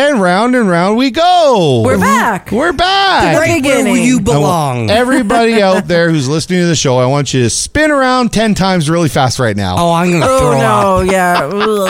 and round we go. We're back. We're back. Right where you belong. Everybody out there who's listening to the show, I want you to spin around 10 times really fast right now. Oh, I'm going to throw up. Yeah.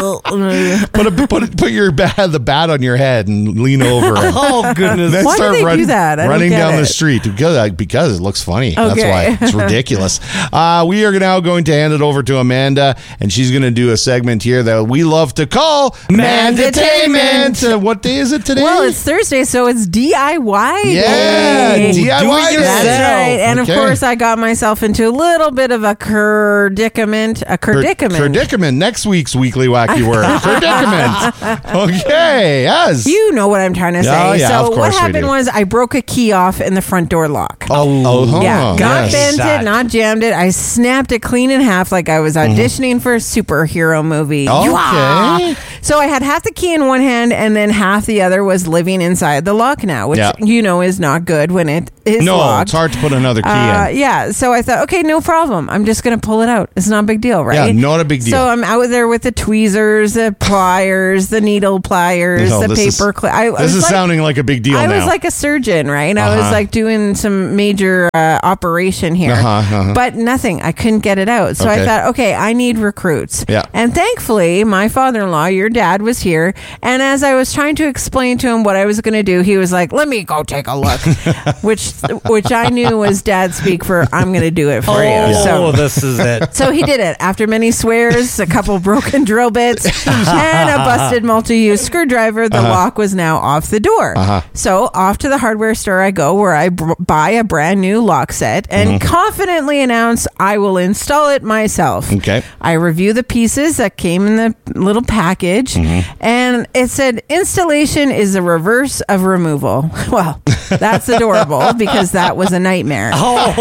Put the bat on your head and lean over it. Oh, goodness. Then Why do start they do that? I don't running get down the it. street because it looks funny. That's Okay. why. It's ridiculous. We are now going to hand it over to Amanda, and she's going to do a segment here that we love to call Mandatainment. What day is it today? Well, it's Thursday, so it's DIY yeah, day. DIY Do it day. yourself. That's right. And Okay. of course, I got myself into a little bit of a predicament. Predicament. Next week's weekly wacky word. Predicament. Okay. Yes. You know what I'm trying to say. Oh, yeah, of So course what we happened do. was I broke a key off in the front door lock. Yeah. Not yes. bent it, not jammed it. I snapped it clean in half like I was auditioning for a superhero movie. Okay. So I had half the key in one hand and then half the other was living inside the lock now, which is not good when it is locked. It's hard to put another key in. Yeah, so I thought, okay, no problem. I'm just going to pull it out. It's not a big deal, right? Yeah, not a big deal. So I'm out there with the tweezers, the pliers, the needle pliers, No, the paper clip. This is sounding like a big deal I now. was like a surgeon, right? I was like doing some major operation here, but nothing. I couldn't get it out. So I thought, okay, I need recruits. Yeah. And thankfully, my father-in-law, your dad, was here. And as I was trying to explain to him what I was going to do, he was like, let me go take a look, which I knew was dad speak for, I'm going to do it for you. So This is it. so he did it. After many swears, a couple broken drill bits, and a busted multi-use screwdriver, the lock was now off the door. So off to the hardware store I go, where I buy a brand new lock set and confidently announce I will install it myself. Okay. I review the pieces that came in the little package, and it said installation is the reverse of removal. Well, that's adorable because that was a nightmare.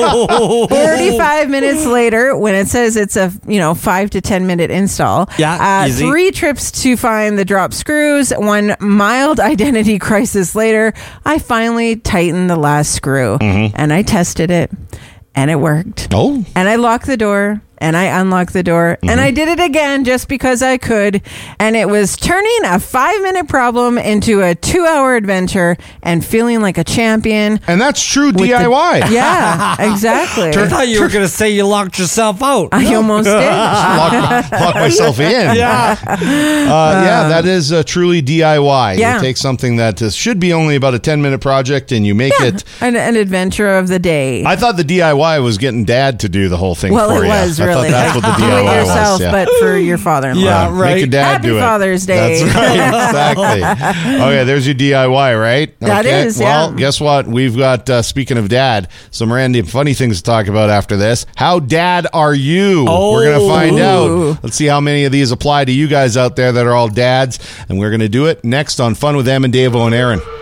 35 minutes later, when it says it's a 5 to 10 minute install, easy. 3 trips to find the drop screws, 1 mild identity crisis later, I finally tightened the last screw and I tested it and it worked. Oh. And I locked the door. And I unlocked the door and I did it again just because I could. And it was turning a 5-minute problem into a 2-hour adventure and feeling like a champion. And that's true DIY. Yeah, exactly. I thought you were going to say you locked yourself out. I almost did. Lock myself in. Yeah. That is truly DIY. Yeah. You take something that should be only about a 10-minute project and you make it. An adventure of the day. I thought the DIY was getting dad to do the whole thing Well, for it you. was I really. thought that's what the Do DIY it yourself, was. Yeah. but for your father-in-law. Yeah, right. Make your dad Happy do it. Father's Day. That's right. Exactly. Okay, there's your DIY, right? That okay. is, Well, yeah. guess what? We've got, speaking of dad, some random funny things to talk about after this. How dad are you? We're going to find Ooh. out. Let's see how many of these apply to you guys out there that are all dads. And we're going to do it next on Fun with Em and Dave and Aaron.